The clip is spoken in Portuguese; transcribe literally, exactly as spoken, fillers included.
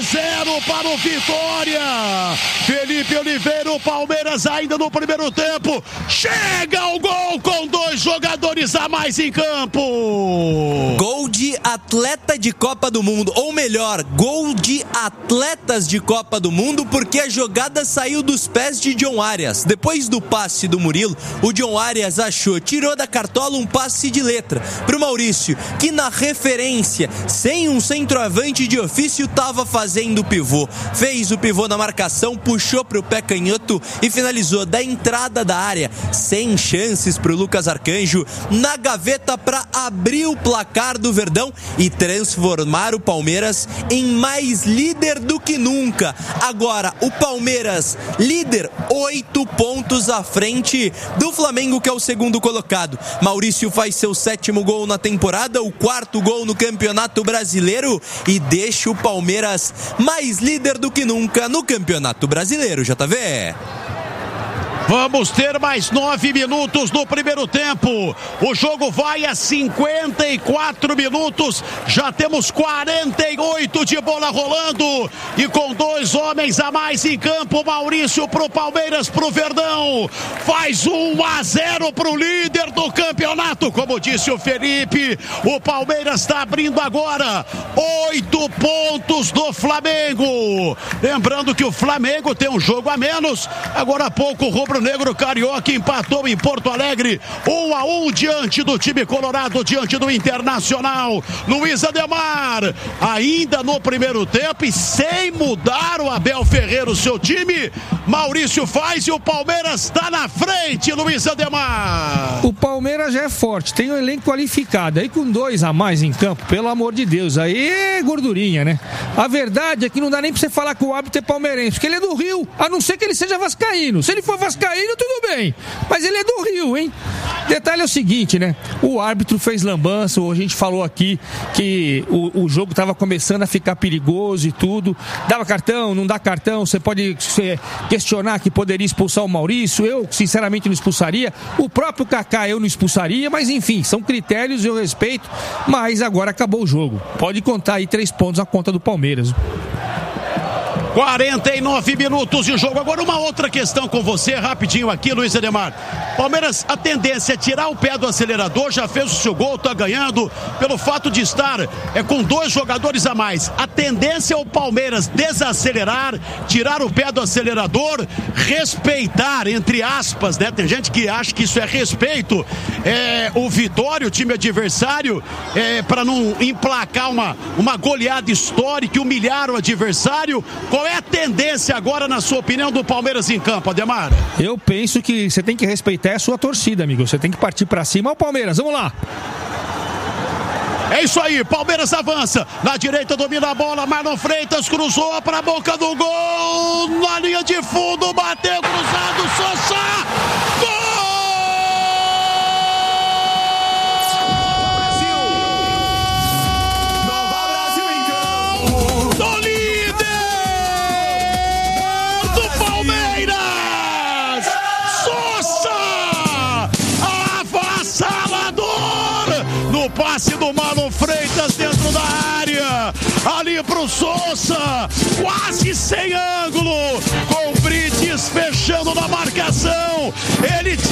zero para o Vitória. Felipe Oliveira, o Palmeiras ainda no primeiro tempo. Chega ao gol com dois jogadores a mais em campo. Gol de atleta de Copa do Mundo, ou melhor, gol de atletas de Copa do Mundo, porque a jogada saiu dos pés de John Arias. Depois do passe do Murilo, o John Arias achou, tirou da cartola um passe de letra pro Maurício, que na referência, sem um centroavante de ofício, estava fazendo o pivô. Fez o pivô na marcação, puxou pro pé canhoto e finalizou da entrada da área, sem chances pro Lucas Arcanjo, na gaveta para abrir o placar do Verdão e transformar o Palmeiras em mais líder do que nunca. Agora, o Palmeiras, líder, oito pontos à frente do Flamengo, que é o segundo colocado. Maurício faz seu sétimo gol na temporada, o quarto gol no Campeonato Brasileiro e deixa o Palmeiras mais líder do que nunca no Campeonato Brasileiro, J V. Vamos ter mais nove minutos no primeiro tempo. O jogo vai a cinquenta e quatro minutos. Já temos quarenta e oito de bola rolando. E com dois homens a mais em campo, Maurício pro Palmeiras, pro Verdão. Faz um a zero pro líder do campeonato. Como disse o Felipe, o Palmeiras está abrindo agora oito pontos do Flamengo. Lembrando que o Flamengo tem um jogo a menos. Agora há pouco o Rubro Negro Carioca empatou em Porto Alegre, um a um diante do time colorado, diante do Internacional. Luiz Ademar, ainda no primeiro tempo e sem mudar o Abel Ferreira, o seu time, Maurício faz e o Palmeiras está na frente, Luiz Ademar. O Palmeiras já é forte, tem um elenco qualificado, aí com dois a mais em campo, pelo amor de Deus, aí é gordurinha, né? A verdade é que não dá nem pra você falar que o árbitro é palmeirense, porque ele é do Rio, a não ser que ele seja vascaíno. Se ele for vascaíno, tudo bem, mas ele é do Rio, hein? Detalhe é o seguinte, né? O árbitro fez lambança, a gente falou aqui que o, o jogo estava começando a ficar perigoso e tudo. Dava cartão, não dá cartão, você pode questionar que poderia expulsar o Maurício, eu sinceramente não expulsaria, o próprio Kaká eu não expulsaria, mas enfim, são critérios, eu respeito, mas agora acabou o jogo. Pode contar aí três pontos na conta do Palmeiras. quarenta e nove minutos de jogo. Agora uma outra questão com você, rapidinho aqui, Luiz Ademar. Palmeiras, a tendência é tirar o pé do acelerador, já fez o seu gol, tá ganhando, pelo fato de estar é, com dois jogadores a mais. A tendência é o Palmeiras desacelerar, tirar o pé do acelerador, respeitar, entre aspas, né? Tem gente que acha que isso é respeito. É, o Vitória, o time adversário, é, para não emplacar uma, uma goleada histórica, humilhar o adversário. Qual é a tendência agora, na sua opinião, do Palmeiras em campo, Ademar? Eu penso que você tem que respeitar a sua torcida, amigo. Você tem que partir pra cima. Ó o Palmeiras, vamos lá. É isso aí, Palmeiras avança. Na direita domina a bola, Marlon Freitas cruzou pra boca do gol. Na linha de fundo, bateu cruzado, Sosa. Gol! Passe do Marlon Freitas dentro da área, ali pro Sousa, quase sem ângulo, com o Brites fechando na marcação, ele